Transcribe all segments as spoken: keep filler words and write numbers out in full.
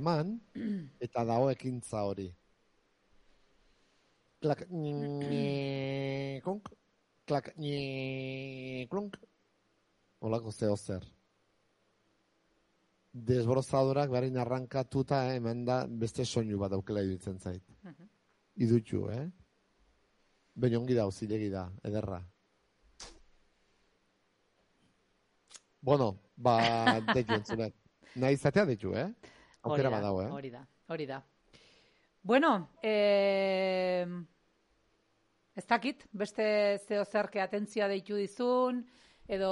eman, eta dago ekintza hori. Klak, klunk, klak, klunk, holako zeo zer. Desbrozadorak berin arrankatuta hemen da beste soinu bat daukela iruditzen zait. Idutxu, eh? Baina ongi da, zilegi da, ederra. Bueno, ba, detu entzulet. Nahi izatea detu, eh? Aukera badago, eh? Hori da, hori da. Bueno, eh, ez dakit, beste zeo zerke atentzioa deitu dizun, edo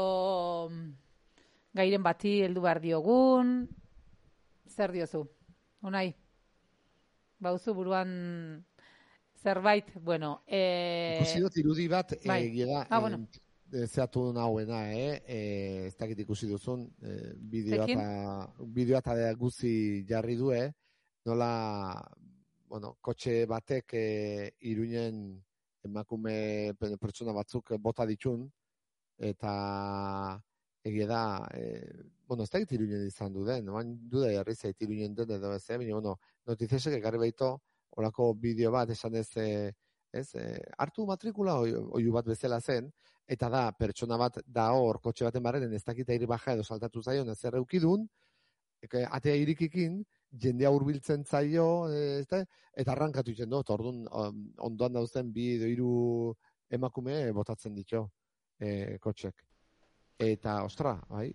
gairen bati heldu behar diogun, zer diozu? Unai, bauzu buruan zerbait, bueno. E... Ikusi dut irudi bat, bai. egia, ah, bueno. e, zeatu nahuena, eh? E, ez dakit ikusi duzun, e, bideoa eta bideoa eta guzi jarri du, eh? Nola, bueno, kotxe batek e, Iruinen emakume pertsona batzuk bota ditun, eta egia da, e, bueno, ez da egit Iruinen izan du den, oan duda jarri zait Iruinen den edo ez, eh? Baina, bueno, notizesek ekarri baito, olako bideo bat esan ez, e, ez e, hartu matrikula oiu bat bezala zen, eta da, pertsona bat da hor, kotxe baten barren, ez dakita iri baja edo saltatu zaion, ez erreukidun, atea irikikin, jendea hurbiltzen zaio, ez da, eta arrankatu itzen dut, orduan ondoan dauzen bi edo hiru emakume botatzen ditu e, kotxek. Eta, ostra, bai,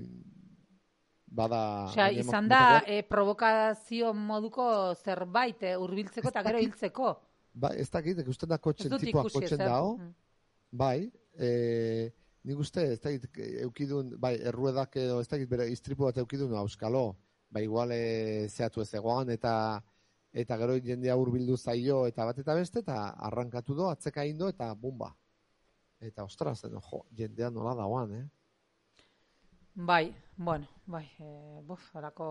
bada... Osea, izan da, e, provokazio moduko zerbait, e, hurbiltzeko eta gero hiltzeko. Ba, ez dakit, ikusten da kotxen, tipua kotxen dao, mm. bai, e, nik uste, ez dakit, eukidun, bai, erruedak edo, ez dakit, bere istripu bat eukidun auskalo, bai, igual e, zehatu ez egoan, eta eta gero jendea hurbildu zaio, eta bat eta beste, eta arrankatu do, atzeka indo, eta bumba. Eta, ostras, jo, jendea nola dagoan, eh? Bai, bueno, bai, e, buf, horako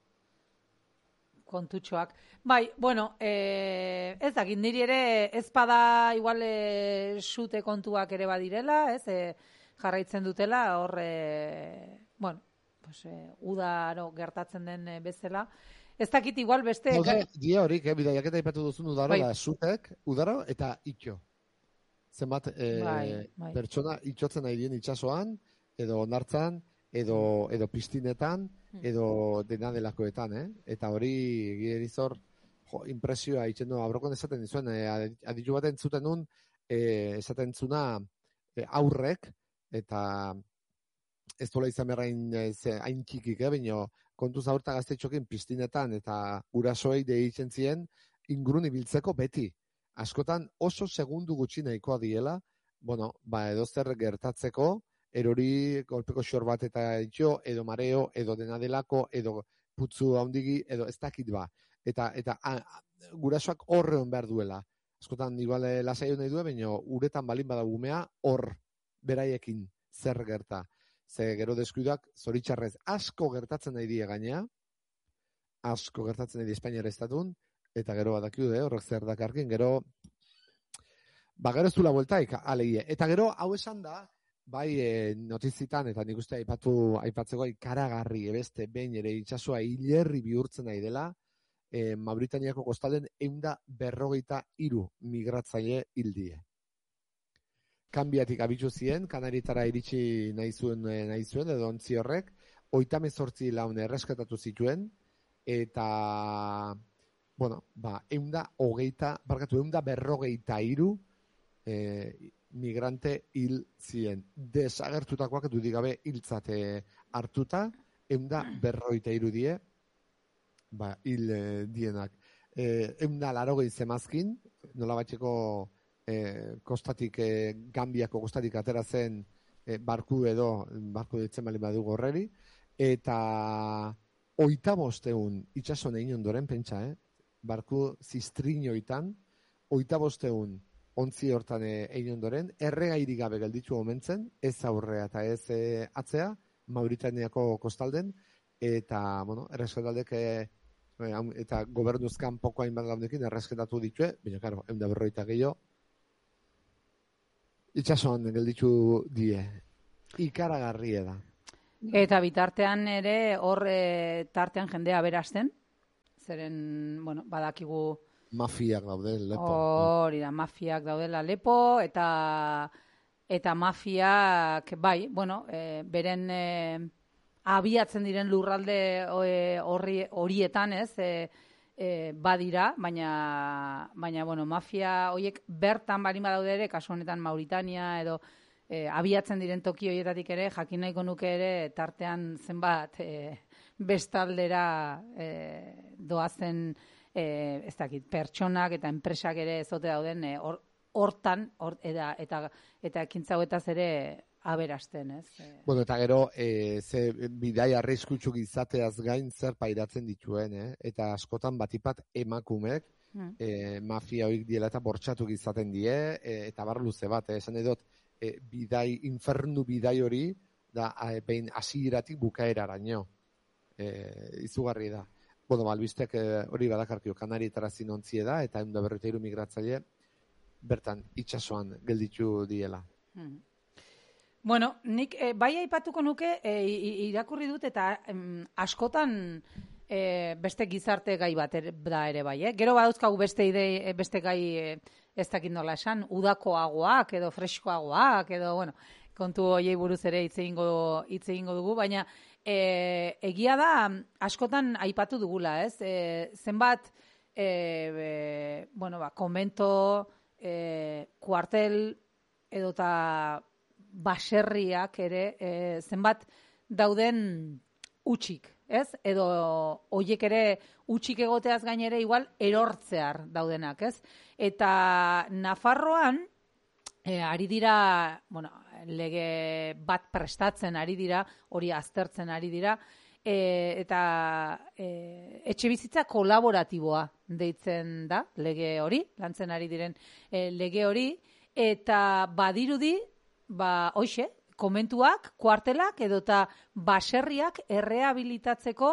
kontutxoak. Bai, bueno, e, ez dakit, niri ere ez bada igual e, xute kontuak ere badirela, ez, e, jarraitzen dutela, hor, e, bueno, pues, e, udaro gertatzen den e, bezala. Ez dakit igual beste... Hauze, dia horik, eh, bidaiak eta ipatu duzun udaro, bai. Da, zutek, udaro eta itxo. Zenbat, e, bai, bai. Pertsona itxotzen nahi dien itxasoan, edo onartzan, edo, edo piztinetan, edo dena delakoetan, eh? Eta hori, giderizor, jo, impresioa itxen du, abrokon esaten dizuen, eh, aditu baten zuten nun, eh, esaten zuna eh, aurrek, eta ez dola izan berrain eh, hain txikik, eh, baina kontuz aurta gaztetxokin piztinetan, eta gurasoei deitzen zien, ingurun ibiltzeko beti. Askotan oso segundu gutxi nahikoa diela, bueno, ba, edo zer gertatzeko, erori golpeko xor bat eta itxo, edo mareo, edo dena delako, edo putzu handigi, edo ez dakit ba. Eta, eta a, a, gurasoak horreon behar duela. Askotan, igual lasaio nahi du, baina uretan balin badagumea, hor beraiekin zer gerta. Ze gero deskuiduak zoritxarrez asko gertatzen nahi die gainea, asko gertatzen nahi die Espainiara estatun, eta gero badakiu de, horrek zer dakarkin, gero ba gero ez du la bueltaik, aleie. Eta gero, hau esan da, bai e, notizitan, eta nik uste aipatu, aipatzeko ikaragarri ebeste behin ere itsasoa hilerri bihurtzen nahi dela, e, Mauritaniako kostalden ehun berrogeita hiru migratzaile hildie. Kanbiatik abitu zien, Kanaritara iritsi nahi zuen, nahi zuen edo ontzi horrek, hogeita hemezortzi laun erreskatatu zituen, eta, bueno, ba, ehun eta hogeita, barkatu, ehun eta berrogeita hiru e, migrante hil zien. Desagertutakoak dudik gabe hiltzate hartuta, ehun eta berrogeita hiru die, ba, hil e, dienak. Ehun eta laurogei zemazkin, nola batxeko E, kostatik, e, Gambiako kostatik atera zen e, barku edo, barku ditzen bali badugu horreri, eta oita bosteun itxason egin ondoren, pentsa, eh? Barku zistrinoitan, oita bosteun ontzi hortan egin ondoren, erregairik gabe gelditu omentzen, ez aurrea eta ez e, atzea, Mauritaniako kostalden, eta, bueno, erreskataldek e, eta gobernuzkan poko hainbat laundekin erreskatatu ditue, baina, karo, ehun eta berrogeita gehiago, itxasoan gelditu die. Ikaragarria da. Eta bitartean ere hor e, tartean jendea berazten? zeren, bueno, badakigu... Mafiak daude, lepo. Hori da, mafiak daudela lepo, eta eta mafiak, bai, bueno, e, beren e, abiatzen diren lurralde horri horietan, ez, e, e, badira, baina, baina, bueno, mafia horiek bertan barin badaude ere, kasu honetan Mauritania edo e, abiatzen diren toki horietatik ere, jakin nahiko nuke ere, tartean zenbat e, bestaldera e, doazen, e, ez dakit, pertsonak eta enpresak ere ezote dauden e, or, hortan, or, eta, eta, eta ekintza hauetaz ere aberasten, ez? Bueno, eta gero, e, ze bidai arriskutsuk izateaz gain zer pairatzen dituen, eh? Eta askotan batipat emakumek, hmm. e, mafia hoik diela eta bortxatuk izaten die, e, eta bar luze bat, eh? Esan edot, e, bidai, infernu bidai hori, da, e, behin hasieratik bukaeraraino. E, izugarri da. Bueno, albistek hori badakarkio, Kanarietara zinontzie da, eta ehun eta berrogeita hiru migratzaile, bertan, itsasoan gelditu diela. Hmm. Bueno, nik eh, bai aipatuko nuke eh, irakurri dut eta em, askotan eh, beste gizarte gai bat ere, da ere bai, eh? Gero badauzkagu beste idei, beste gai eh, ez dakit nola esan, udakoagoak edo freskoagoak edo, bueno, kontu hoiei buruz ere hitz egingo hitz egingo dugu, baina eh, egia da askotan aipatu dugula, ez? Eh, zenbat eh, e, bueno, ba, komento, eh, kuartel edota baserriak ere e, zenbat dauden utxik, ez? Edo hoiek ere utxik egoteaz gainere igual erortzear daudenak, ez? Eta Nafarroan e, ari dira, bueno, lege bat prestatzen ari dira, hori aztertzen ari dira, e, eta e, etxe bizitza kolaboratiboa deitzen da, lege hori, lantzen ari diren e, lege hori, eta badirudi, ba, hoxe, komentuak, kuartelak edota baserriak errehabilitatzeko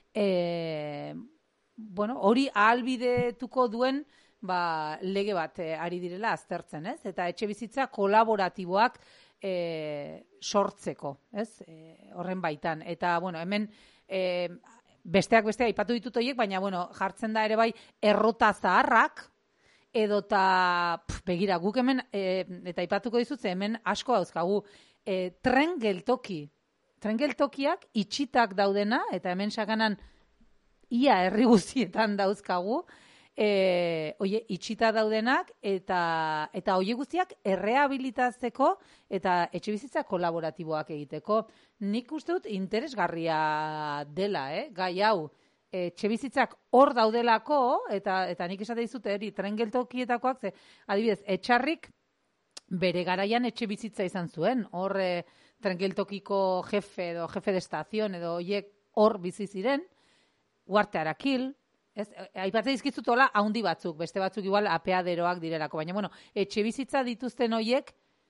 e, bueno, hori ahalbidetuko duen ba, lege bat e, ari direla aztertzen, ez? Eta etxe bizitza kolaboratiboak e, sortzeko, ez? E, horren baitan. Eta, bueno, hemen e, besteak besteak aipatu ditut horiek, baina, bueno, jartzen da ere bai errota zaharrak, edota, pf, begira, guk hemen, e, eta aipatuko dizut, hemen asko dauzkagu, e, tren geltoki. Tren geltokiak itxitak daudena, eta hemen sakanan ia herri guztietan dauzkagu, e, oie, itxita daudenak, eta, eta oie guztiak errehabilitatzeko, eta etxe bizitza kolaboratiboak egiteko. Nik uste dut interesgarria dela, eh? Gai hau, etxe bizitzak hor daudelako, eta eta nik esate dizute hori tren geltokietakoak, ze adibidez, Etxarrik bere garaian etxe bizitza izan zuen. Hor e, tren geltokiko jefe edo jefe de estación edo hoiek hor bizi ziren, Uarte Arakil, ez, aipatzen dizkizut hola haundi batzuk, beste batzuk igual apeaderoak direlako, baina bueno, etxe bizitza dituzten hoiek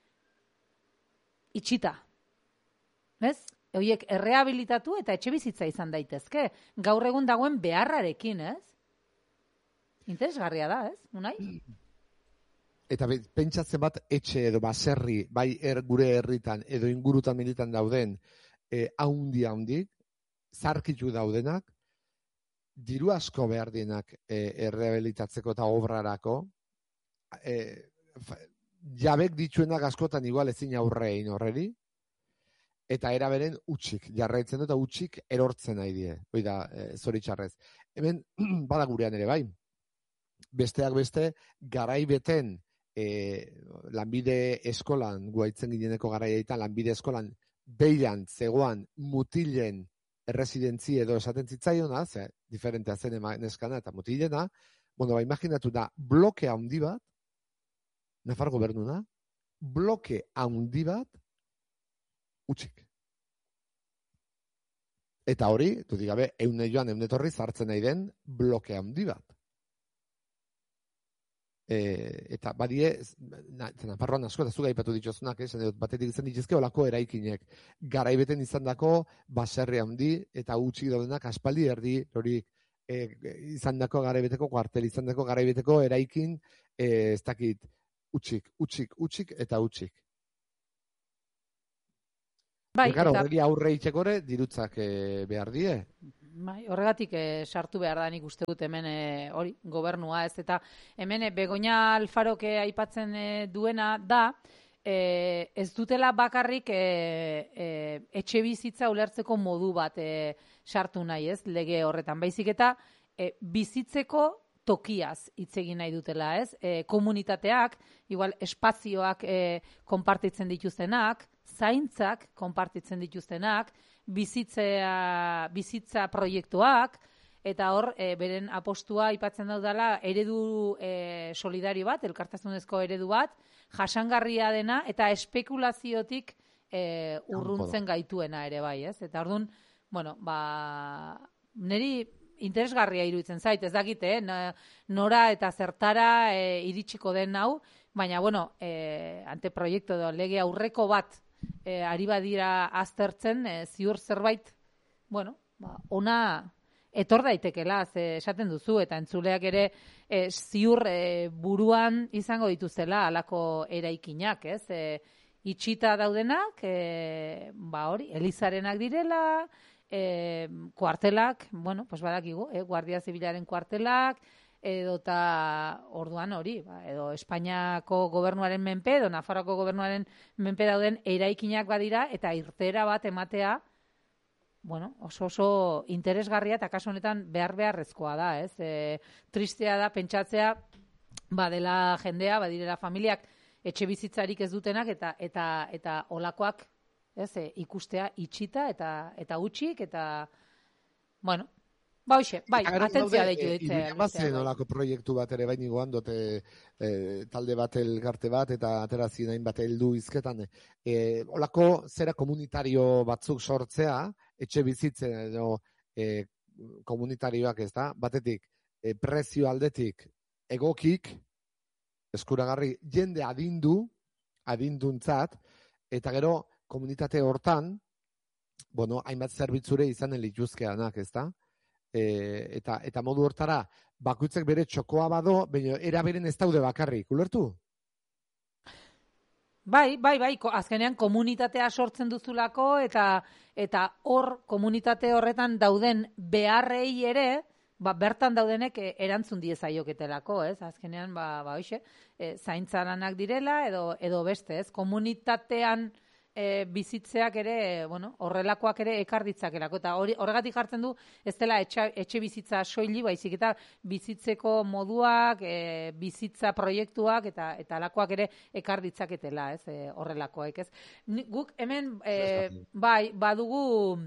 itxita. Ez? Hoiek errehabilitatu eta etxe bizitza izan daitezke. Gaur egun dagoen beharrarekin, ez? Interesgarria da, ez? Unai? Eta pentsatzen bat etxe edo baserri, bai er, gure herritan edo ingurutan militan dauden eh, haundi haundik, zarkitu daudenak, diru asko behar dienak eh, errehabilitatzeko eta obrarako, eh, jabek dituenak askotan igual ezin aurrein horreri, eta eraberen utxik jarraitzen dut, eta utxik erortzen nahi die. Hoi da, e, zoritxarrez. Hemen, bada gurean ere bai. Besteak beste, garaibeten e, lanbide eskolan, guaitzen gineneko garaietan, lanbide eskolan, beian, zegoan, mutilen erresidentzi edo esaten zitzaiona, ze, diferentea zen neskana eta mutilena, bueno, ba, imaginatu da, bloke handi bat, Nafar gobernuna, bloke handi bat, utxik. Eta hori, dudik gabe, eune joan, eune torri zartzen nahi den bloke handi bat. E, eta badie, na, Nafarroan asko, eta zuga ipatu ditzozunak, eh, batetik izan dituzke olako eraikinek. Garaibeten izan dako baserri handi, eta utxik daudenak aspaldi erdi, hori e, izan dako garaibeteko kuartel, izan dako garaibeteko eraikin, e, ez dakit, utxik, utxik, utxik, eta utxik. Bai, eta... Horregi aurre itxekore, dirutzak e, behar die. Bai, horregatik eh, sartu behar da nik uste dut hemen eh, hori gobernua ez eta hemen eh, Begoña Alfarok eh, aipatzen eh, duena da eh, ez dutela bakarrik eh, eh, etxe bizitza ulertzeko modu bat eh, sartu nahi ez lege horretan baizik eta eh, bizitzeko tokiaz hitz egin nahi dutela ez eh, komunitateak igual espazioak eh, konpartitzen dituztenak zaintzak konpartitzen dituztenak bizitzea, bizitza proiektuak, eta hor, e, beren apostua aipatzen daudala eredu e, solidario bat, elkartasunezko eredu bat, jasangarria dena, eta espekulaziotik e, urruntzen gaituena ere bai, ez? Eta orduan, bueno, ba, niri interesgarria iruditzen zait, ez dakite, eh? nora eta zertara e, iritsiko den hau, baina, bueno, e, anteproiektu edo lege aurreko bat, E, ari badira aztertzen, e, ziur zerbait, bueno, ba, ona etor daitekela, ze esaten duzu, eta entzuleak ere e, ziur e, buruan izango dituzela alako eraikinak, ez? E, itxita daudenak, e, ba hori, Elizarenak direla, e, kuartelak, bueno, pues badakigu, e, Guardia Zibilaren kuartelak, edo eta orduan hori, ba, edo Espainiako gobernuaren menpe, edo Nafarroako gobernuaren menpe dauden eraikinak badira, eta irtera bat ematea, bueno, oso oso interesgarria, eta kasu honetan behar beharrezkoa da, ez? E, tristea da, pentsatzea, badela jendea, badirela familiak, etxe bizitzarik ez dutenak, eta eta eta olakoak, ez, e, ikustea itxita, eta eta utxik, eta, bueno, ba, hoxe, bai, atentzia deitu ditzen. Iruña bazen olako proiektu bat ere baini goan dote e, talde bat elgarte bat eta aterazien hain bat heldu izketan. E, olako zera komunitario batzuk sortzea, etxe bizitzen edo e, komunitarioak ez da, batetik e, prezio aldetik egokik, eskuragarri, jende adindu, adinduntzat, eta gero komunitate hortan, bueno, hainbat zerbitzure izanen lituzkeanak, ez da? E, eta eta modu hortara bakoitzak bere txokoa bado, baina era beren ez daude bakarrik, ulertu? Bai, bai, bai, azkenean komunitatea sortzen duzulako eta eta hor komunitate horretan dauden beharrei ere, ba, bertan daudenek erantzun diezaioketelako, ez? Azkenean ba ba hoize, e, zaintza lanak direla edo edo beste, ez? Komunitatean E, bizitzeak ere, bueno, horrelakoak ere ekar ditzakelako, eta hori, horregatik jartzen du, ez dela etxe, etxe bizitza soili, baizik eta bizitzeko moduak, e, bizitza proiektuak, eta eta alakoak ere ekar ditzaketela, ez, e, horrelakoak, ez. Guk hemen, e, bai, badugu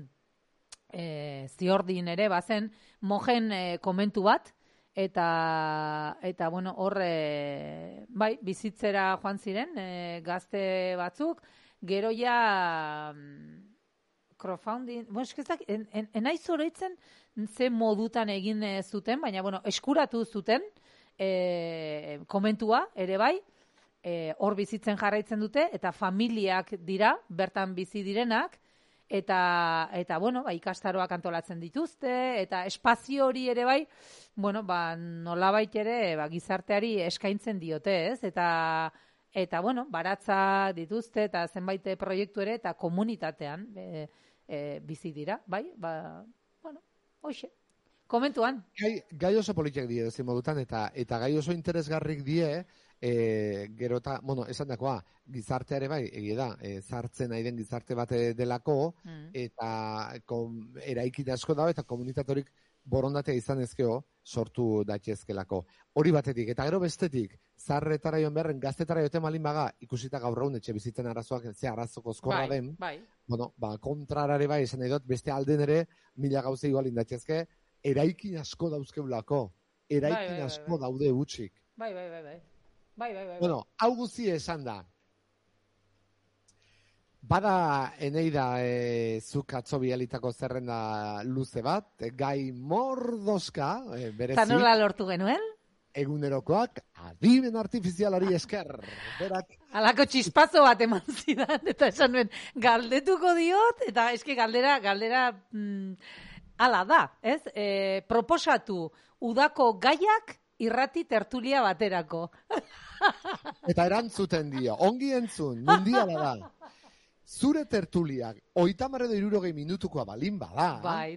e, ziordin ere, bazen, mojen e, komentu bat, eta, eta bueno, hor, e, bai, bizitzera joan ziren, e, gazte batzuk, gero ja crowdfunding, bueno, eskizak, en, en, enaiz zoroitzen ze modutan egin zuten, baina, bueno, eskuratu zuten e, komentua, ere bai, e, hor bizitzen jarraitzen dute, eta familiak dira, bertan bizi direnak, eta, eta bueno, ba, ikastaroak antolatzen dituzte, eta espazio hori ere bai, bueno, ba, nolabait ere, ba, gizarteari eskaintzen diote, ez, eta Eta, bueno, baratza dituzte eta zenbait proiektu ere eta komunitatean e, e, bizi dira, bai? Ba, bueno, hoxe. Komentuan. Gai, gai oso politiak die, ezin modutan, eta, eta gai oso interesgarrik die, e, gero eta, bueno, esan dakoa, gizarteare bai, egia da, e, zartzen nahi den gizarte bate delako, mm. eta kom, eraikita asko dago, eta komunitatorik borondatea izan ezkeo, sortu daitezkelako. Hori batetik, eta gero bestetik, zarretara joan beharren, gaztetara joten malin baga, ikusita gaur raun etxe bizitzen arazoak, ze arazoko eskorra bai, den, bai. Bueno, ba, kontrarare bai, esan nahi dut, beste alden ere, mila gauze igual indatxezke, eraikin asko dauzkeulako, eraikin bai, bai, asko bai, bai. daude utxik. Bai, bai, bai, bai. Bai, bai, bai. Bueno, hau guzti esan da. Bada eneida e, zuk atzo bialitako zerrenda luze bat, e, gai mordoska, e, berezi. Eta nola lortu genuen? Egunerokoak adimen artifizialari esker. Berak... Alako txispazo bat eman zidan, eta esan nuen, galdetuko diot, eta eski galdera, galdera, mm, ala da, ez? E, proposatu udako gaiak irrati tertulia baterako. Eta erantzuten dio, ongi entzun, mundiala da. Zure tertuliak, oitamarredo irurogei minutukoa balin bada. Bai, da.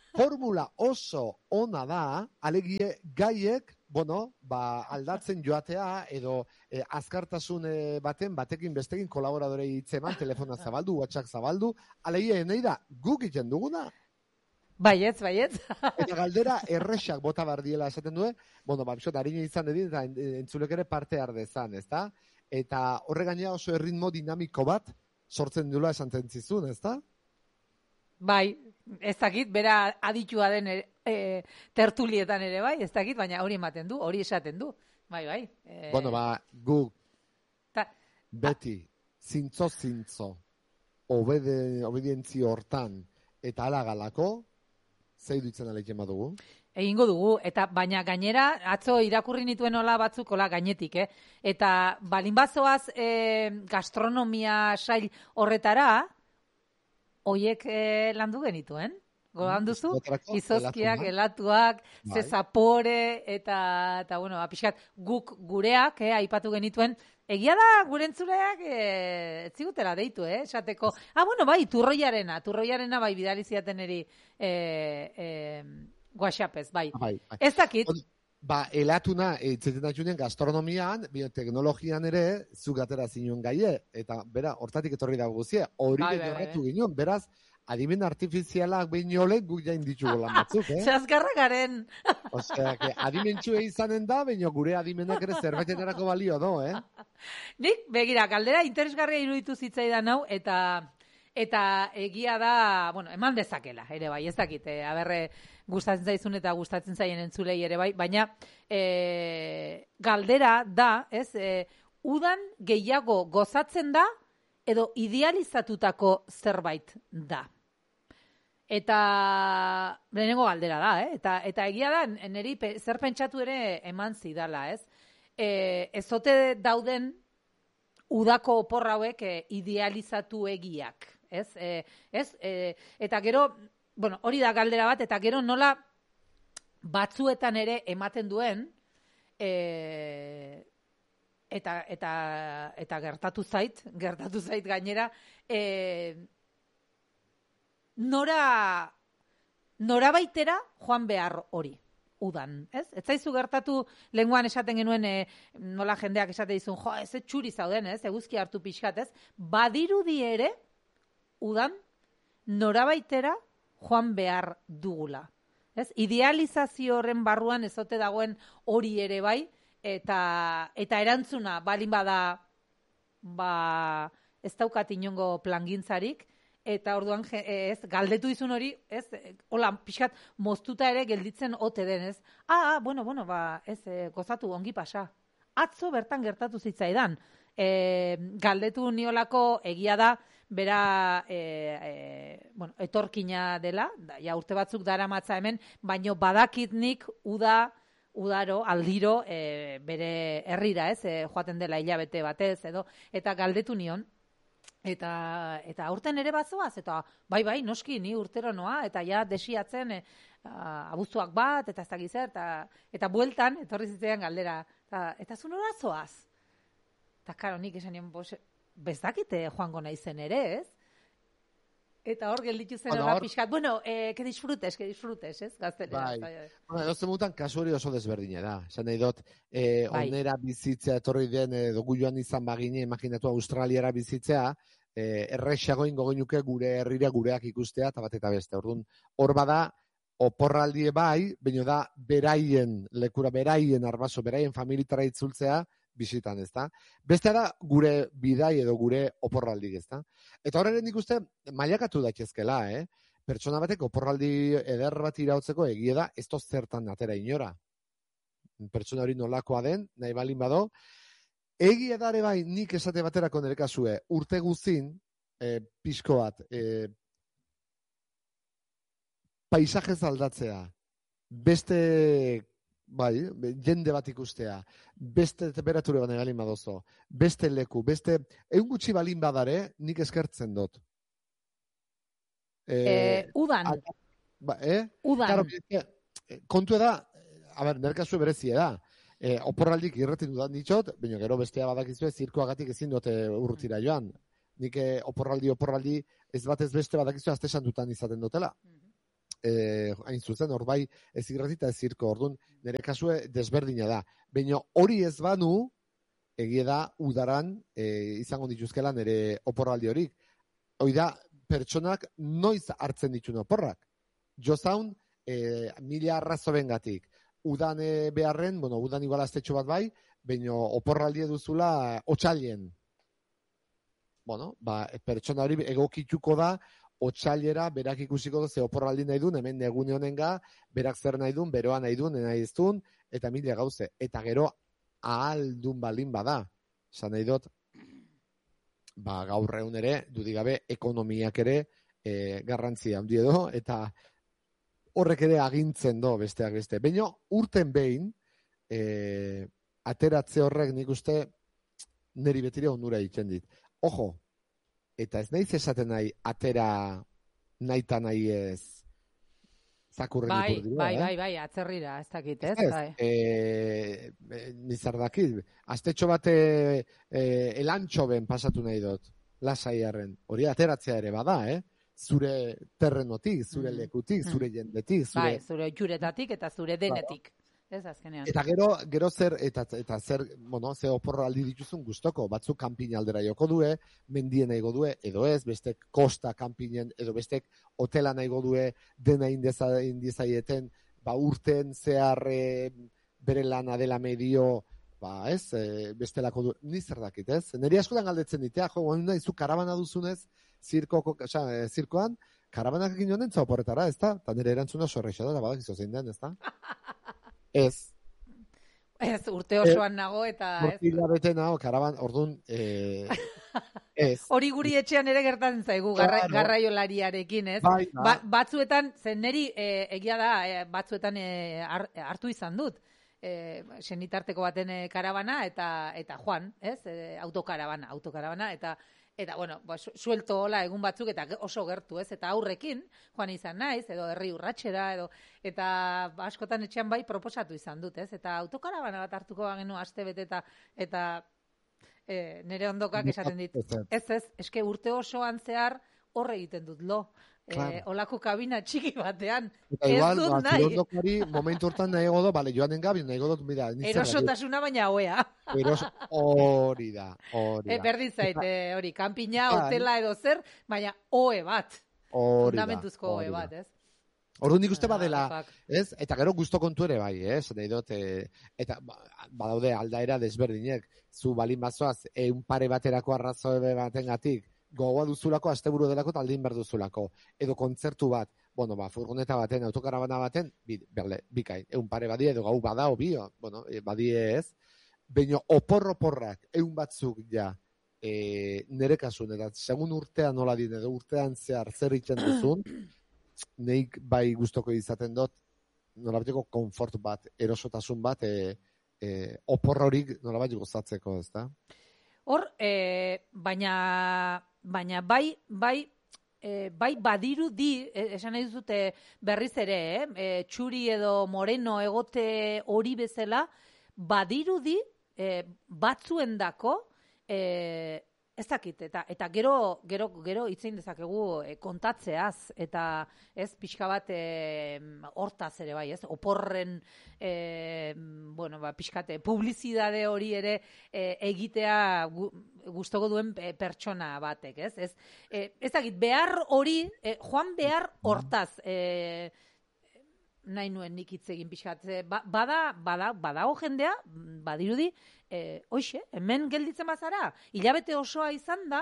formula oso ona da, alegie gaiek, bueno, ba, aldatzen joatea, edo eh, azkartasun eh, baten, batekin bestekin kolaboradorei hitzeman, telefona zabaldu, WhatsApp zabaldu, alegie nahi da, guk egiten duguna. Baietz, baietz. Eta galdera erresak bota bardiela esaten duen, bueno, ba, bisot, harina izan edin, eta entzulek ere parte ardezan, ezta? Eta horre gainera oso erritmo dinamiko bat sortzen dula esan zentzizun, ezta? Bai, ez dakit, bera aditua den ere, e, tertulietan ere bai, ez dakit, baina hori ematen du, hori esaten du. Bai, bai. E... Bueno, ba, gu Ta... beti, zintzo-zintzo, obede, obedientzi hortan, eta alagalako, zei dutzen aleik dugu? Egingo dugu, eta baina gainera, atzo irakurri nituen hola batzuk, hola gainetik, eh? Eta balin bazoaz eh, gastronomia sail horretara, hoiek eh, landu genituen. Gogan duzu? Izozkiak, elatuak, bai. Ze zapore, eta, eta bueno, apixkat, guk gureak, eh, aipatu genituen, egia da, gure entzuleak, eh, ez zigutela deitu, eh, esateko, ah, bueno, bai, turroiarena, turroiarena, bai, bidaliziaten eri, eh, eh, guaxapez, bai. bai, bai. Ez dakit. Ba, elatuna, eitzeten atxunen gastronomian, bioteknologian ere, zugatera zinuen gaie, eta, bera, hortatik etorri dago guzie, hori bai, bai, bai, ginen, beraz, adimen artifizialak behin olek guk jain ditugu lan batzuk, eh? Txaskarra garen. Osea, que adimentxue izanen da, baina gure adimenak ere zerbaiten erako balio do, eh? Nik, begira, galdera interesgarria iruditu zitzaidan hau, eta eta egia da, bueno, eman dezakela, ere bai, ez dakit, eh, aberre gustatzen zaizun eta gustatzen zaien entzulei ere bai, baina e, galdera da, ez, e, udan gehiago gozatzen da, edo idealizatutako zerbait da. Eta lehenengo galdera da, eh? eta, eta egia da, niri zer pentsatu ere eman zidala, ez? E, ezote dauden udako opor hauek e, idealizatu egiak, ez? E, ez? E, eta gero, bueno, hori da galdera bat, eta gero nola batzuetan ere ematen duen, e, eta, eta, eta gertatu zait, gertatu zait gainera, e, nora, nora baitera joan behar hori, udan, ez? Ez zaizu gertatu lenguan esaten genuen, e, nola jendeak esate dizun, jo, ez txuri zauden, ez? Eguzki hartu pixkat, ez? Badirudi ere, udan, nora baitera joan behar dugula. Ez? Idealizazio horren barruan ezote dagoen hori ere bai, eta, eta erantzuna, balin bada, ba, ez daukat inongo plangintzarik, eta orduan, ez, galdetu izun hori, ez, hola, pixkat, moztuta ere gelditzen ote den, ez? Ah, ah, bueno, bueno, ba, ez, e, gozatu ongi pasa. Atzo bertan gertatu zitzaidan. E, galdetu niolako egia da, bera, e, e, bueno, etorkina dela, da, ja urte batzuk dara matza hemen, baino badakitnik uda, udaro, aldiro, e, bere herrira, ez, e, joaten dela hilabete batez, edo, eta galdetu nion, eta eta aurten ere bazoaz, eta bai, bai, noski, ni urtero noa, eta ja desiatzen, e, abuztuak bat, eta ez dakiz zer, eta, eta bueltan, etorri zitzaidan galdera, eta, eta zu nora zoaz? Eta karo, nik esan nion, bezdakite joango naizen ere, ez? Eta hor gelditu zen horra or... pixkat. Bueno, eh, que disfrutes, que disfrutes, ez? Gaztelera. Bai. Bueno, edo zemutan kasu hori oso desberdina da. Esan nahi dut, eh, bai. Onera bizitzea etorri den, edo gu joan izan bagine, imaginatu Australiara bizitzea, eh, errexago ingo genuke gure herrira gureak ikustea, eta bat eta beste. Orduan, hor bada, oporraldie bai, baina da, beraien, lekura beraien arbaso, beraien familitara itzultzea, bisitan, ez da? Bestea da, gure bidai edo gure oporraldik, ez da? Eta horren nik uste, mailakatu daitezkela, eh? Pertsona batek oporraldi eder bat irautzeko egie da, ez toz zertan atera inora. Pertsona hori nolakoa den, nahi balin bado. Egie dare bai, nik esate baterako nire kasue, urte guztin, eh, pixko bat, eh, paisajez aldatzea, beste... Bai, jende bat ikustea, beste temperatura gane balin badozo, beste leku, beste, egun gutxi balin badare, nik eskertzen dut. E, e, udan. A, ba, eh? Udan. Claro, kontu da, a ber, nerkazu berezie da, e, oporraldik irretin dudan ditxot, baina gero bestea badakizue, zirkoagatik ezin dute urrutira joan. Nik oporraldi, oporraldi, ez batez beste badakizue, azte santutan izaten dutela. eh, hain zuzen, hor bai, ez irrati eta ez zirko, orduan, nire kasue desberdina da. Baina hori ez banu, egie da, udaran, eh, izango dituzkela nire oporraldi horik. Hoi da, pertsonak noiz hartzen ditun oporrak. Jozaun, eh, mila arrazo bengatik. Udan eh, beharren, bueno, udan igual aztetxo bat bai, baina oporraldi eduzula otxailien. Bueno, ba, pertsona hori egokituko da, otxailera berak ikusiko ze oporraldi nahi duen, hemen negune honenga, berak zer nahi duen, beroa nahi duen, nahi ez duen, eta mila gauze. Eta gero, ahaldun balin bada. Zan nahi dut, ba, gaur egun ere, dudigabe, ekonomiak ere e, garrantzia handi edo, eta horrek ere agintzen do, besteak beste. Baina, urten behin, e, ateratze horrek nik uste niri betire onura egiten dit. Ojo, eta ez naiz esaten nahi atera naita nahi ez zakurren bai, ikur dira, bai, eh? bai, bai, atzerrira, ez dakit, ez? Ez, Bai. e, nizar dakit, aztetxo bate e, elantxoben pasatu nahi dut, lasaiarren, hori ateratzea ere bada, eh? Zure terrenotik, zure Mm. lekutik, zure jendetik, zure... Bai, zure juretatik eta zure denetik. Ez azkenean. Eta gero, gero zer, eta, eta zer, bueno, ze oporro aldi dituzun gustoko, batzuk kanpin aldera joko due, mendien nahi godue, edo ez, bestek kosta kanpinen, edo bestek hotela nahi godue, dena indeza, indizaieten, ba urten zehar e, bere lana dela medio, ba ez, e, bestelako du, ni zer dakit, ez? Neri askotan galdetzen ditea, jo, guen nahi zu karabana duzunez, zirkoko, oza, e, zirkoan, karabanak egin joan entza oporretara, ez da? Eta nire erantzuna sorreixa da, badak izo zein den, ez da? Ez. Ez, urte osoan nago eta ez. Urtila bete nago, karaban, orduan, eh, ez. Hori guri etxean ere gertatzen zaigu, garra, Claro. garraiolariarekin, ez? Bai, da. Ba, batzuetan, zen neri, e, egia da, e, batzuetan e, har- hartu izan dut, e, senitarteko baten e, karabana, eta eta joan, ez? E, autokarabana, autokarabana, eta eta, bueno, ba, su- suelto hola egun batzuk, eta ge- oso gertu, ez? Eta aurrekin, joan izan naiz, edo herri urratxera, edo, eta ba, askotan etxean bai proposatu izan dut, ez? Eta autokarabana bat hartuko bagenu aste bete, eta, eta e, nire ondokak esaten dit, ez ez, eske urte osoan zehar horre egiten dut lo. Claro. E, olako kabina txiki batean. Eta Ez igual, dut ba, nahi. zurondokari momentu hortan nahi godo, bale, joanen gabi, nahi godo, mira, nintzen Erosotasuna baina hoea. Eros, hori da, hori E, da. berdin zait, Eta- e, hori, kanpina, Bai. hotela edo zer, baina hoe bat. Hori da. Fundamentuzko hoe hori da. bat, ez? Orduan nik uste badela, Ah, fuck. ez? Eta gero gusto kontu ere bai, ez? Nahi dut, e, eta ba, badaude aldaera desberdinek, zu balin bazoaz, eun pare baterako arrazoe batengatik, gogoa duzulako, asteburu delako, eta aldin behar duzulako. Edo kontzertu bat, bueno, ba, furgoneta baten, autokarabana baten, bi, berle, bikain, eun pare badie, edo gau bada, obio, bueno, e, badie ez, baina opor-oporrak, eun batzuk ja, e, nire kasun, eta segun urtean nola din, edo urtean zehar zer egiten duzun, neik bai gustoko izaten dut, nolabaiteko konfort bat, erosotasun bat, e, e, opor horik nolabait gozatzeko, ez da? Hor, e, baina, baina bai, bai, e, bai badiru di, e, esan nahi duzute berriz ere, eh? E, txuri edo moreno egote hori bezala, badiru di, e, batzuendako, e, ez dakit, eta, eta gero, gero, gero itzein dezakegu e, kontatzeaz, eta ez pixka bat e, hortaz ere bai, ez? Oporren, e, bueno, ba, pixkate, publizidade hori ere e, egitea gu, gustoko duen e, pertsona batek, ez? Ez, e, ez dakit, behar hori, e, joan behar hortaz, e, nahi nuen nik hitz egin pixkat. Ba, bada, bada, badago jendea, badirudi, e, hoxe, hemen gelditzen bazara, hilabete osoa izan da,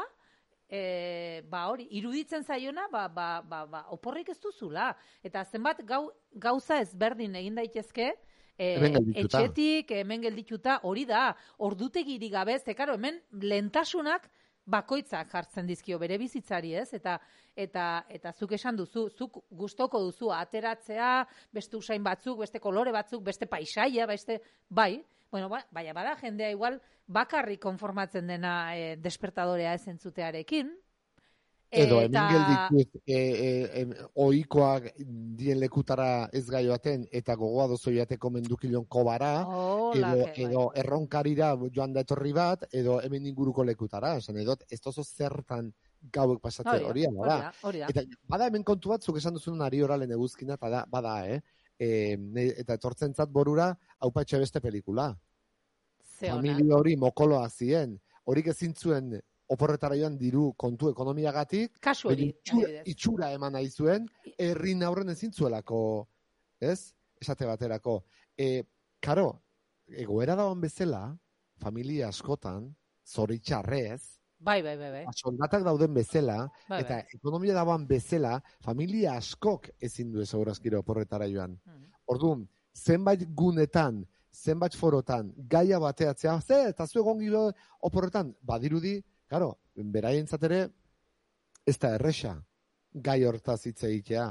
e, ba hori, iruditzen zaiona, ba, ba, ba, ba, oporrik ez duzula. Eta zenbat gau, gauza ezberdin egin daitezke, e, etxetik, hemen geldituta, hori da, ordutegirik gabe, ze, karo, hemen lentasunak, bakoitzak jartzen dizkio bere bizitzari, ez? Eta eta eta zuk esan duzu, zuk gustoko duzu ateratzea, beste usain batzuk, beste kolore batzuk, beste paisaia, beste bai, bueno, ba, baina bada jendea igual bakarrik konformatzen dena e, despertadorea ez entzutearekin. Edo, eta... hemen geldituz, e, e, e, oikoak dien lekutara ez gai baten, eta gogoa dozo jateko mendukilon kobara, oh, edo, lake, edo erronkarira joan da etorri bat, edo hemen inguruko lekutara. Esan edot, ez tozo zertan gauek pasatzen hori da. Hori da. Eta bada hemen kontu bat, zuk esan duzun ari oralen eguzkina, eta da, bada, eh? E, ne, eta etortzen zat borura, haupatxe beste pelikula. Familia hori mokoloa zien, horik ezin zuen oporretara joan diru kontu ekonomiagatik, kasu hori, itxura, itxura eman nahi zuen, herrin aurren ezin zuelako, ez? Esate baterako. E, karo, egoera dagoen bezala, familia askotan, zoritxarrez, bai, bai, bai, bai. soldatak dauden bezala, bai, eta bai. ekonomia dagoen bezala, familia askok ezin du ez aurazkiro oporretara joan. Mm. Orduan, zenbait gunetan, zenbait forotan, gaia bateatzea, ze, eta zu egon gilo oporretan, badirudi, claro, beraien zatere, ez da erresa, gai hortaz hitz egitea.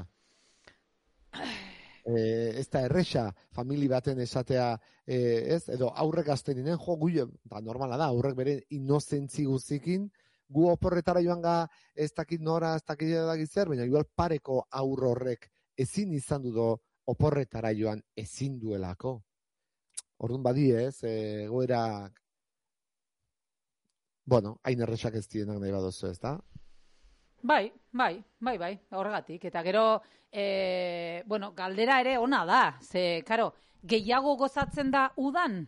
E, ez da erresa, famili baten esatea, e, ez, edo aurrek azteninen, jo, gu, da, normala da, aurrek bere inozentzi guzikin, gu oporretara joan ga, ez dakit nora, ez dakit edagit zer, baina igual pareko aurro horrek ezin izan dudo oporretara joan ezin duelako. Orduan badi ez, egoera, bueno, hain erresak ez dienak nahi badozu, ez da? Bai, bai, bai, bai, horregatik. Eta gero, e, bueno, galdera ere ona da. Ze, karo, gehiago gozatzen da udan?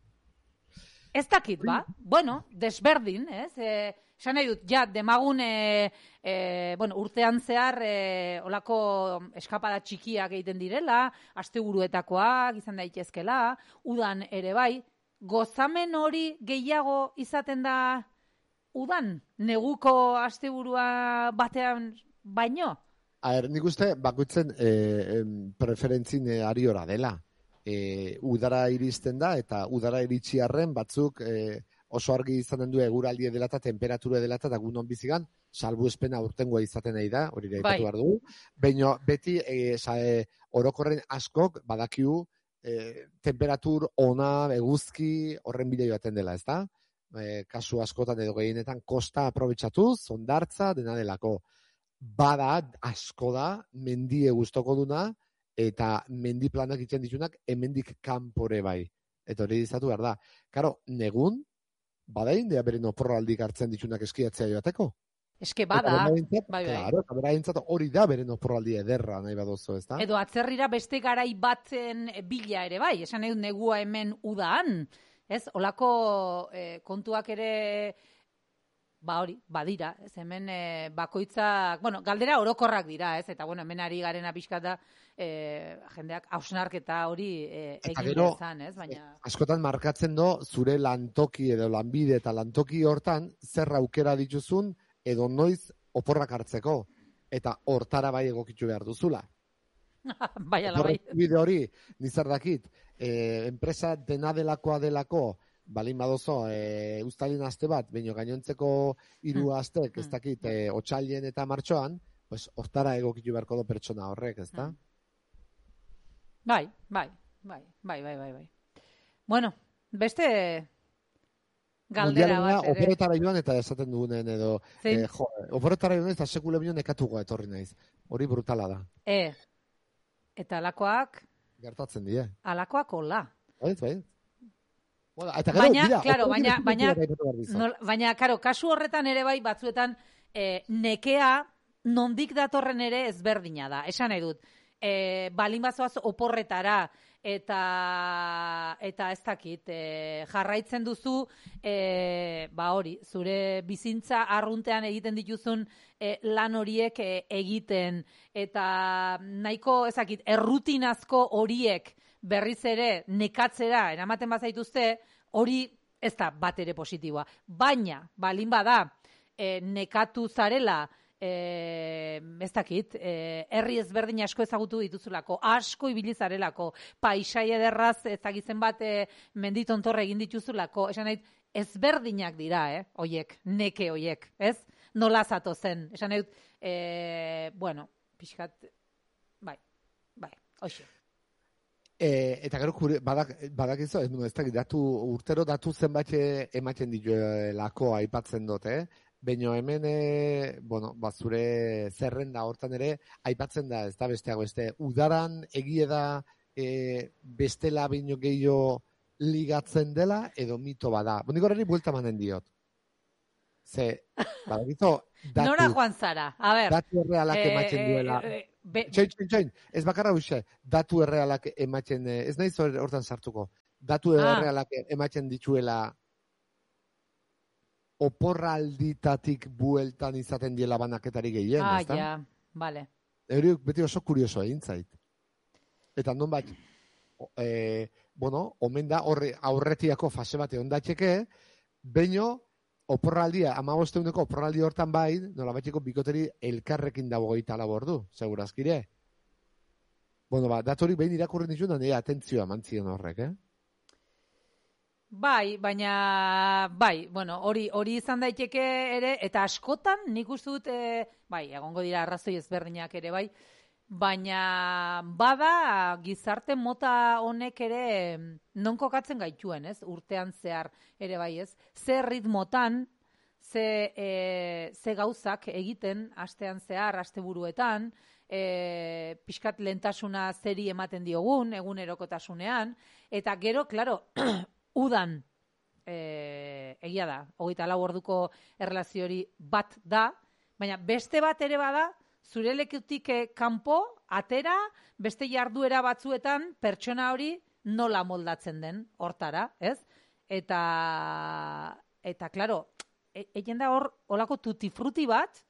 Ez dakit, ba? Bueno, desberdin, ez? E, esan nahi dut, ja, demagun, e, e, bueno, urtean zehar, e, olako eskapada txikiak egiten direla, asteburuetakoak izan daitezkela, udan ere bai, gozamen hori gehiago izaten da udan, neguko asteburua batean baino? Aher, nik uste, bakoitzen e, preferentzin e, ari ora dela. E, udara iristen da, eta udara iritxiarren batzuk e, oso argi izaten du eguraldi dela eta temperatura dela eta gunon bizigan, salbu espena urtengoa izaten nahi da, hori da ipatu behar dugu. Baina beti e, sa, e, orokorren askok badakiu e, temperatur ona, eguzki, horren bideo baten dela, ez da? E, kasu askotan edo gehienetan kosta aprobetxatuz, ondartza, dena delako. Bada, asko da, mendie gustoko duna, eta mendi planak itzen ditunak, hemendik kanpore bai. Eta hori dizatu behar da. Karo, negun, bada indea beren oporraldik hartzen ditunak eskiatzea joateko? Eske bada, bai, bai. Claro, eta beraintzat hori da beren oporraldi ederra nahi badozo, ez da? Edo atzerrira beste garai batzen bila ere bai, esan nahi negua hemen udaan. Ez, olako eh, kontuak ere, ba hori, badira, ez, hemen eh, bakoitzak, bueno, galdera orokorrak dira, ez, eta bueno, hemen ari garena pixkat da, eh, jendeak hausnarketa hori eh, egin dezan, ez, baina... Askotan markatzen do, zure lantoki edo lanbide eta lantoki hortan, zer aukera dituzun, edo noiz oporrak hartzeko, eta hortara bai egokitu behar duzula. Bai, ala bai. Bide hori, nizar dakit, eh, enpresa dena delakoa delako, balin badozo, eh, ustalin aste bat, baino gainontzeko hiru astek, ez dakit, eh, otsailien eta martxoan, pues, hortara egokitu beharko do pertsona horrek, ez da? Bai, bai, bai, bai, bai, bai, bai. Bueno, beste galdera bat ere. Oporretara joan eta esaten dugunen edo, eh, jo, oporretara joan eta sekule bino nekatuko etorri naiz. Hori brutala da. E, eta alakoak... Gertatzen die. Alakoak hola. Bai, bai. Bueno, eta gero, baina, dira, claro, baina, baina, nol, baina, claro, kasu horretan ere bai, batzuetan, eh, nekea nondik datorren ere ezberdina da. Esan nahi dut, eh, balin bazoaz oporretara, eta eta ez dakit, eh, jarraitzen duzu, eh, ba hori, zure bizintza arruntean egiten dituzun eh, lan horiek eh, egiten, eta nahiko, ez dakit, errutinazko horiek, berriz ere nekatzera eramaten bazaituzte, hori ez da bat ere positiboa. Baina, balin bada, e, nekatu zarela, e, ez dakit, e, herri ezberdin asko ezagutu dituzulako, asko ibili zarelako, paisai ederraz ezagitzen bat e, menditontorre egin dituzulako, esan nahi, ezberdinak dira, eh, oiek, neke oiek, ez? Nola zato zen, esan nahi, e, bueno, pixkat, bai, bai, hoxe. E, eta gero badak, badakizu, ez, ez da, datu, urtero datu zenbait ematen dituelako aipatzen dut, eh? Baina hemen, e, bueno, bazure zerrenda hortan ere, aipatzen da, ez da besteago, ez da, udaran egie da e, bestela baino gehiago ligatzen dela, edo mito bada. Bonik horreri buelta manen diot. Ze, badakizu, Datu, Nora joan zara? A ber. Datu errealak eh, ematzen duela. Eh, eh, txoin, txoin, txoin. Ez bakarra huxe. Datu errealak ematzen, ez naiz hortan sartuko. Datu ah. errealak ematzen dituela oporralditatik bueltan izaten diela banaketari gehien. Ah, ja, ja. Vale. Eri, beti oso kurioso egin zait. Eta non bat, e, bueno, omen da horre aurretiako fase bate ondatxeke, baino, oporraldia, amabosteuneko oporraldi hortan bai, nola batxeko bikoteri elkarrekin dago gaita labordu, segurazkire. Bueno, ba, datorik behin irakurren dizuna, nire atentzioa mantzion horrek, eh? Bai, baina, bai, bueno, hori hori izan daiteke ere, eta askotan nik uste dut, e, bai, egongo dira arrazoi ezberdinak ere, bai, baina bada gizarte mota honek ere non kokatzen gaituen, ez? Urtean zehar ere bai, ez? Ze ritmotan, ze, e, ze gauzak egiten astean zehar, asteburuetan, e, pixkat lentasuna zeri ematen diogun, egunerokotasunean, eta gero, klaro, udan, e, egia da, hogeita lau orduko erlazio hori bat da, baina beste bat ere bada, zure lekutik kanpo, atera, beste jarduera batzuetan pertsona hori nola moldatzen den hortara, ez? Eta, eta klaro, egin da hor, olako tutifruti bat,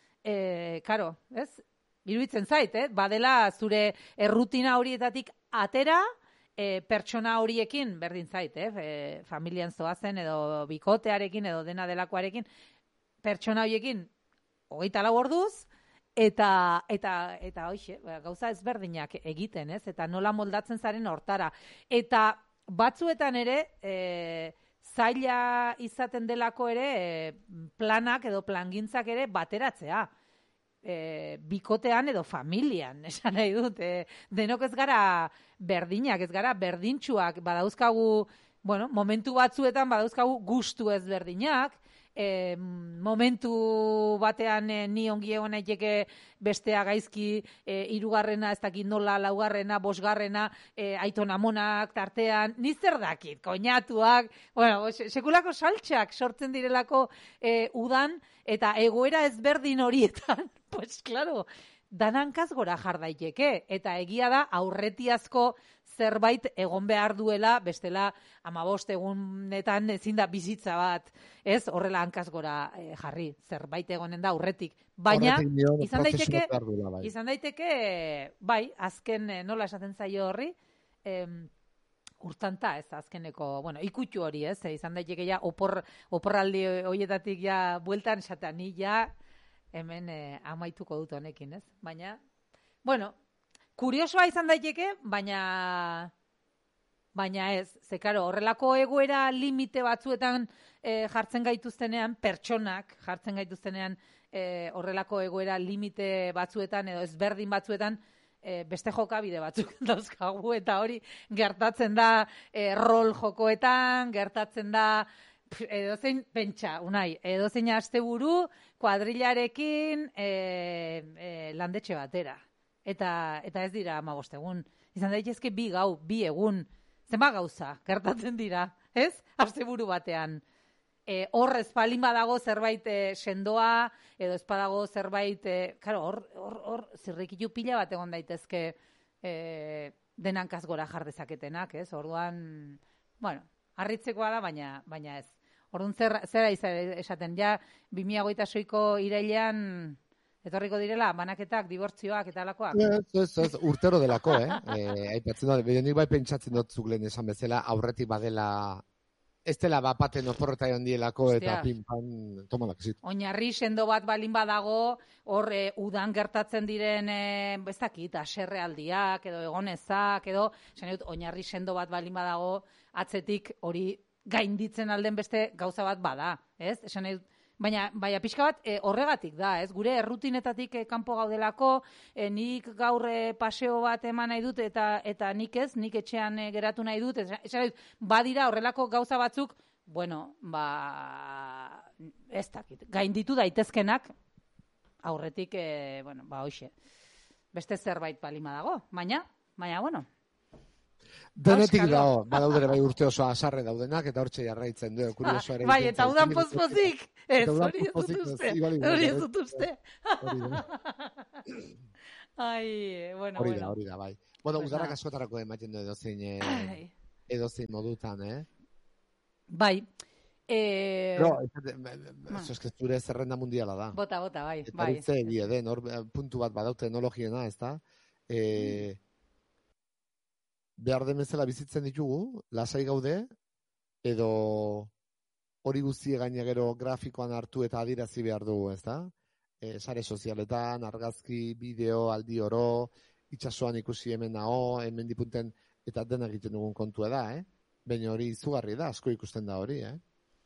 e, karo, ez? Iruditzen zait, eh? Badela zure errutina horietatik atera, e, pertsona horiekin, berdin zait, eh? E, familian zoazen edo bikotearekin edo dena delakoarekin, pertsona horiekin hogeita lau orduz, eta eta eta hoixe, gauza ezberdinak egiten, ez? Eta nola moldatzen zaren hortara. Eta batzuetan ere, e, zaila izaten delako ere, e, planak edo plangintzak ere bateratzea. E, bikotean edo familian, esan nahi dut. E, denok ez gara berdinak, ez gara berdintsuak, badauzkagu, bueno, momentu batzuetan badauzkagu gustu ezberdinak, E, momentu batean e, ni ongi egon naiteke bestea gaizki, e, hirugarrena, ez dakit nola, laugarrena, bosgarrena, e, aiton amonak tartean, ni zer dakit, koinatuak, bueno, sekulako saltxak sortzen direlako e, udan, eta egoera ezberdin horietan, pues claro, danankaz gora jar daiteke, eta egia da aurretiazko zerbait egon behar duela, bestela hamabost egunetan ezin da bizitza bat, ez? Horrela hankaz gora e, jarri, zerbait egonen da aurretik. Baina, izan daiteke, bai. izan daiteke, bai, azken nola esaten zaio horri, em, urtanta, ez, azkeneko, bueno, ikutu hori, ez, e, izan daiteke ja, opor, oporraldi horietatik ja, bueltan esaten, ni ja, hemen e, amaituko dut honekin, ez? Baina, bueno, kuriosoa izan daiteke, baina baina ez, ze karo, horrelako egoera limite batzuetan e, jartzen gaituztenean, pertsonak jartzen gaituztenean e, horrelako egoera limite batzuetan edo ezberdin batzuetan, e, beste jokabide batzuk dauzkagu, eta hori gertatzen da e, rol jokoetan, gertatzen da edozein, pentsa, unai, edozein asteburu kuadrilarekin e, e, landetxe batera. Eta, eta ez dira hamabost egun. Izan daitezke bi gau, bi egun. Zenba gauza, gertatzen dira, ez? Asteburu batean. E, hor ez palin badago zerbait e, sendoa, edo ez badago zerbait, e, karo, hor, hor, hor zirrikitu pila bat egon daitezke e, denankaz gora jardezaketenak, ez? Orduan, bueno, harritzekoa da, baina, baina ez. Orduan zer, zera esaten, ja, bi mila hogeita seiko irailean etorriko direla, banaketak, dibortzioak eta alakoak? Ez, ez, ez, urtero delako, eh? e, aipatzen dut, nik bai pentsatzen dut zuglen esan bezala, aurretik badela, ez dela bapaten oporreta joan dielako, eta pinpan, tomalak zit. Oinarri sendo bat balin badago, hor e, udan gertatzen diren, e, ez dakit, aserrealdiak, edo egonezak, edo, esan dut, oinarri sendo bat balin badago, atzetik hori gainditzen alden beste gauza bat bada, ez? Esan dut, Baina, baina pixka bat e, horregatik da, ez? Gure errutinetatik e, kanpo gaudelako, e, nik gaur e, paseo bat eman nahi dut, eta eta nik ez, nik etxean e, geratu nahi dut, esan dut, badira horrelako gauza batzuk, bueno, ba, ez dakit, gainditu daitezkenak, aurretik, e, bueno, ba, hoxe, beste zerbait balima dago, baina, baina, bueno. Denetik dago, badaudere bai urte oso asarre daudenak, eta hortxe jarraitzen du, kurioso ere. Bai, eta udan pozpozik. Ez, hori ez dut uste. Hori ez dut uste. Ai, bueno, hori bueno. da, hori da, bai. Bueno, pues udarak askotarako ematen du edozein, eh, edozein modutan, eh? Bai. Eh, no, eso es que zure zerrenda mundiala da. Bota, bota, bai. Eta bai. Eta die, den, hor puntu bat badau teknologiena, ez da? Eh, behar den bezala bizitzen ditugu, lasai gaude, edo hori guztie gaine gero grafikoan hartu eta adirazi behar dugu, ez da? E, sare sozialetan, argazki, bideo, aldi oro, itsasoan ikusi hemen nao, hemen dipunten, eta dena egiten dugun kontua da, eh? Baina hori izugarri da, asko ikusten da hori, eh?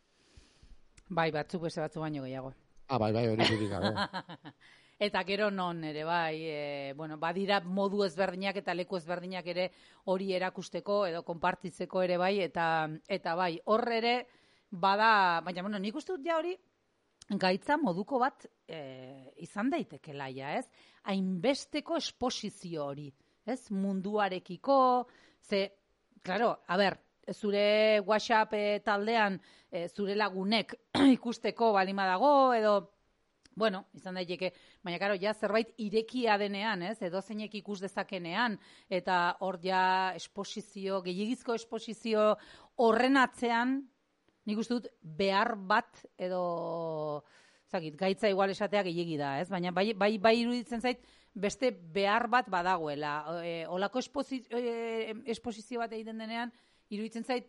Bai, batzuk beste batzu baino gehiago. Ah, bai, bai, hori dudik gabe. Eta gero non ere, bai, e, bueno, badira modu ezberdinak eta leku ezberdinak ere hori erakusteko edo konpartitzeko ere bai, eta eta bai, hor ere bada, baina, bueno, nik uste dut ja hori gaitza moduko bat e, izan daitekela ja, ez? Hainbesteko esposizio hori, ez? Munduarekiko, ze, claro, a ber, zure WhatsApp e, taldean e, zure lagunek ikusteko balima dago, edo, bueno, izan daiteke, baina karo, ja zerbait irekia denean, ez? Edo zeinek ikus dezakenean, eta hor ja esposizio, gehiagizko esposizio horren atzean, nik uste dut behar bat edo zakit, gaitza igual esatea gehiegi da, ez? Baina bai, bai, bai iruditzen zait beste behar bat badagoela. E, olako esposizio, e, esposizio bat egiten denean iruditzen zait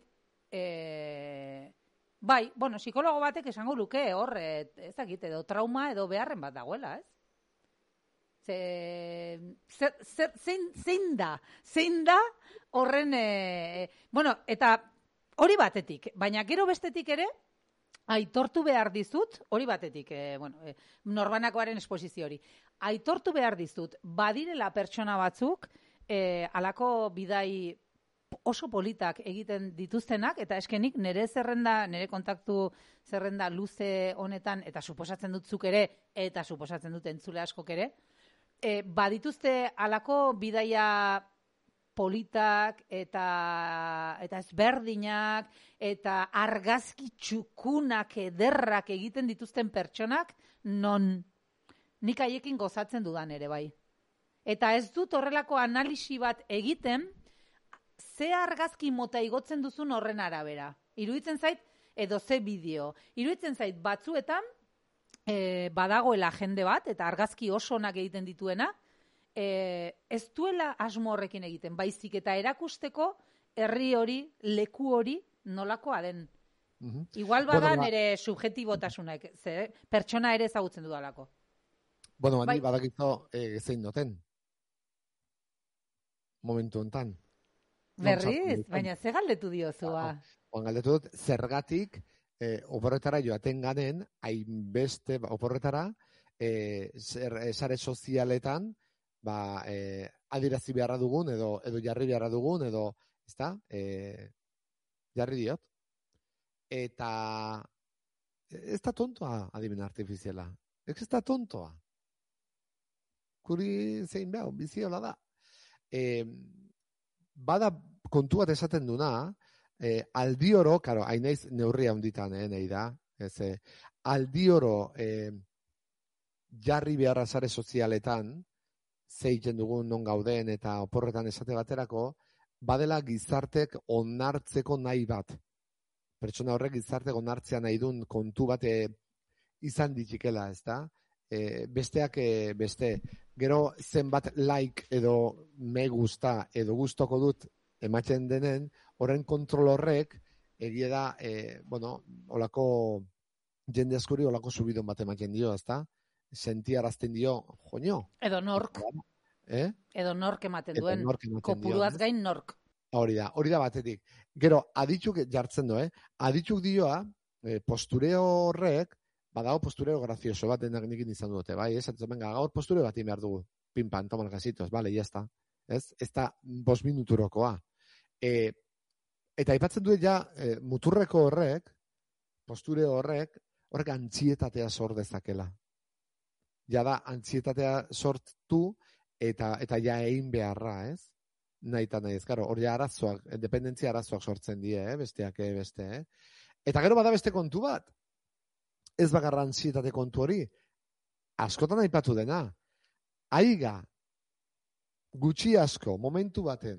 e, bai, bueno, psikologo batek esango luke hor, e, ezakit, edo trauma edo beharren bat dagoela, ez? Ze, zer, zer, zein, zein da? Zein da horren e, bueno, eta hori batetik, baina gero bestetik ere, aitortu behar dizut, hori batetik, e, bueno, e, norbanakoaren esposizio hori, aitortu behar dizut, badirela pertsona batzuk, e, alako bidai oso politak egiten dituztenak, eta eskenik nire zerrenda, nire kontaktu zerrenda luze honetan, eta suposatzen dut zuk ere, eta suposatzen dut entzule askok ere, e, badituzte alako bidaia politak eta eta ezberdinak eta argazki txukunak ederrak egiten dituzten pertsonak non nik haiekin gozatzen dudan ere bai. Eta ez dut horrelako analisi bat egiten ze argazki mota igotzen duzun horren arabera. Iruditzen zait edo ze bideo. Iruditzen zait batzuetan e, badagoela jende bat eta argazki oso onak egiten dituena, E, ez duela asmo horrekin egiten, baizik eta erakusteko herri hori, leku hori nolakoa den. Uh-huh. Igual bada bueno, nire ba... subjetibotasunak, ze, pertsona ere ezagutzen dudalako. Bueno, bani, bai. Badakito e, zein noten. Momentu hontan. Berriz, baina ze galdetu diozua. Oan galdetu dut, zergatik e, oporretara joaten ganen, hainbeste oporretara, e, sare sozialetan, ba, eh, adirazi beharra dugun, edo, edo jarri beharra dugun, edo, ezta, eh, jarri diot. Eta, ez da tontoa adimen artifiziala. Ez da tontoa. Kuri zein behar, biziola da. Eh, bada kontu bat esaten duna, eh, aldi oro, karo, hainaiz neurria hunditan, eh, nahi da, ez, eh, aldi oro eh, jarri beharra sare sozialetan, zeiten dugun non gauden eta oporretan esate baterako, badela gizartek onartzeko nahi bat. Pertsona horrek gizartek onartzea nahi duen kontu bat e, izan ditikela, ez da? E, besteak e, beste. Gero zenbat like edo me gusta edo gustoko dut ematen denen, horren kontrol horrek egia da, e, bueno, olako jende askori olako subidon bat ematen dio, ez da? Sentiarazten dio, joño. Edo nork. Eh? Edo nork ematen duen. Kopuruaz dio, gain nork. Hori da, hori da batetik. Gero, aditzuk jartzen du, eh? Aditzuk dioa, eh, postureo horrek, badago postureo grazioso bat denak nikin izan dute, bai? Ez, benga, gaur postureo bat behar dugu. Pimpan, toma gasitos, bale, ya está. Ez? Ez da, bos minuturokoa. E, eta aipatzen du ja, e, muturreko horrek, postureo horrek, horrek antzietatea sor dezakela. Ja da, antzietatea sortu eta eta ja egin beharra, ez? nahi eta nahi ez, karo, hori arazoak, dependentzia arazoak sortzen die, eh? Besteak, eh? Beste, eh? Eta gero bada beste kontu bat, ez bakarra antsietate kontu hori, askotan aipatu dena, aiga, gutxi asko, momentu baten,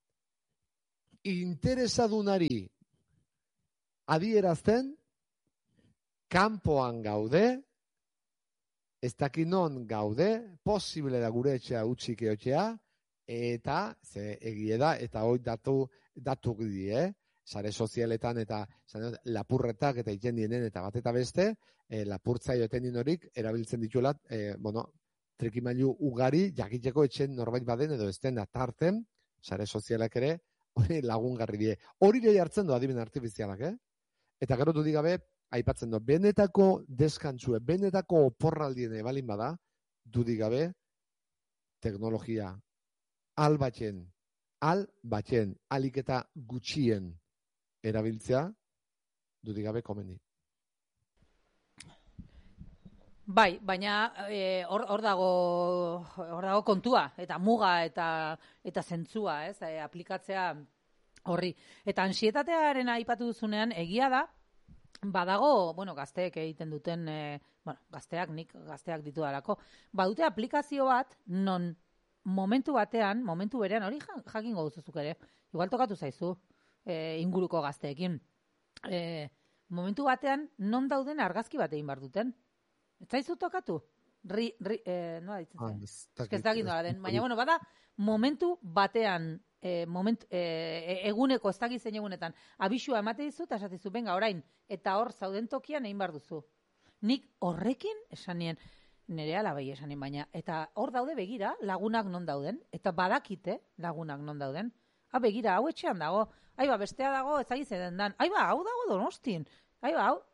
interesadunari adierazten, kanpoan gaude, ez dakinon gaude, posible da gure etxea utxik eotxea, eta, ze egie da, eta hoi datu, datu gidi, eh? Sare sozialetan eta zane, lapurretak eta ikendienen eta bat eta beste, eh, lapurtza joten horik erabiltzen dituela, eh, bueno, trikimailu ugari jakiteko etxen norbait baden edo ez den atarten, sare sozialak ere, hori lagungarri die. Hori joi hartzen du adimen artifizialak, eh? Eta gero du digabe, aipatzen du, benetako deskantzue, benetako oporraldien ebalin bada, du digabe, teknologia, albatzen, albatzen, alik eta gutxien erabiltzea, du digabe komeni. Bai, baina hor e, dago hor dago kontua eta muga eta eta zentzua, ez? E, aplikatzea horri. Eta ansietatearen aipatu duzunean egia da badago, bueno, gazteek egiten duten, e, bueno, gazteak nik gazteak ditu dalako, badute aplikazio bat non momentu batean, momentu berean hori jakingo duzuzuk ere. Igual tokatu zaizu e, inguruko gazteekin. E, momentu batean non dauden argazki bat egin bar duten. Ez zaizu tokatu? Ri, ri, eh, no, ah, ez da gindola den. Baina, bueno, bada, momentu batean, eh, moment, eh, eguneko, ez da gizen egunetan, abisua emate dizu, eta esatizu, benga, orain, eta hor zauden tokian egin bar duzu. Nik horrekin, esan nien, nire alabai esan nien, baina, eta hor daude begira, lagunak non dauden, eta badakite lagunak non dauden. Ha, begira, hau etxean dago, aiba, bestea dago, ez da gizen dan, aiba, hau dago Donostin, aiba, hau.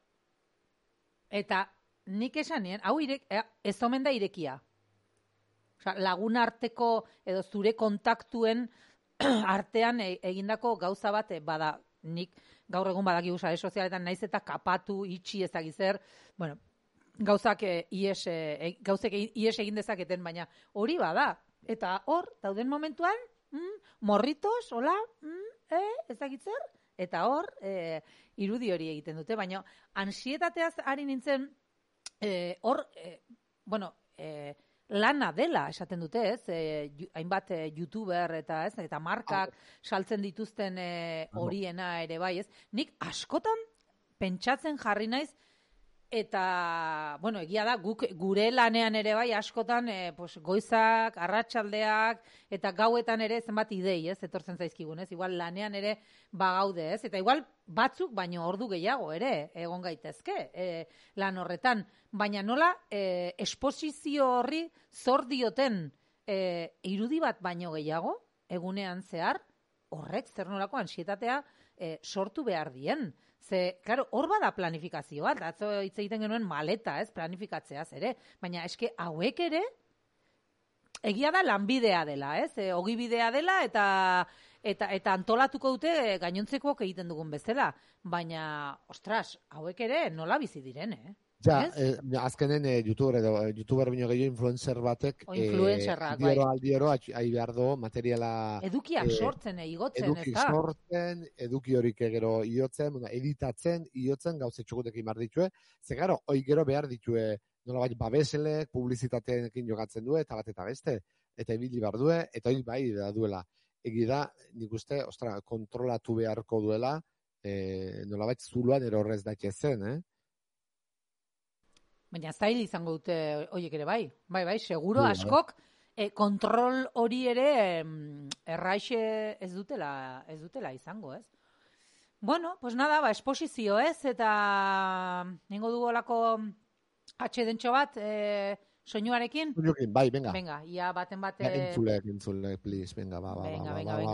Eta, nik esan nien, hau irek, ez omen da irekia. Osa, lagun arteko edo zure kontaktuen artean egindako gauza bat bada, nik gaur egun badakigu sare sozialetan naiz eta kapatu, itxi ezagizer, bueno, gauzak ies, gauzek ies egin dezaketen, baina hori bada. Eta hor, dauden momentuan, mm, morritos, hola, mm, eh, ezagitzer, eta hor, eh, irudi hori egiten dute, baina ansietateaz ari nintzen, Eh, hor, eh, bueno, eh, lana dela esaten dute, ez? Eh, hainbat eh, youtuber eta ez, eta markak saltzen dituzten eh, horiena ere bai, ez? Nik askotan pentsatzen jarri naiz eta, bueno, egia da, guk gure lanean ere bai askotan eh, pues, goizak, arratsaldeak eta gauetan ere zenbat idei, ez? Etortzen zaizkigun, ez? Igual lanean ere bagaude, ez? Eta igual batzuk baino ordu gehiago ere egon gaitezke e, lan horretan, baina nola e, esposizio horri zor dioten e, irudi bat baino gehiago egunean zehar horrek zer nolako ansietatea e, sortu behar dien. Ze, claro, hor bada planifikazioa, atzo hitz egiten genuen maleta, ez, planifikatzeaz ere, baina eske hauek ere egia da lanbidea dela, ez? E, ogibidea dela eta Eta, eta antolatuko dute gainontzekoak egiten dugun bezala. Baina, ostras, hauek ere nola bizi diren, eh? Ja, eh, azkenen eh, youtuber edo eh, youtuber bino gehiago influencer batek o influencerrak, eh, bai. Aldioro ahi behar do materiala edukiak eh, sortzen, eh, igotzen, eduki ez da? sortzen, eduki horik gero iotzen, bueno, editatzen, iotzen gauze txukutekin behar ditue. Ze gero, hoi gero behar ditue nola bai babeselek, publizitateekin jogatzen du eta bat eta beste. Eta ibili behar due, eta hori bai da duela. Egi da, nik uste, ostra, kontrolatu beharko duela, e, nolabait zuloan erorrez daitezen, eh? Baina zail izango dute horiek ere bai. Bai, bai, seguro ja, askok e, kontrol hori ere erraixe ez dutela, ez dutela izango, ez? Bueno, pues nada, ba, esposizio, ez? Eta nengo dugu olako atxedentxo bat, e, soinuarekin? Soinuarekin, bai, venga. Venga, ia baten bate... Ja, entzule, entzule, please, venga, ba, ba, venga, ba, venga, ba, venga.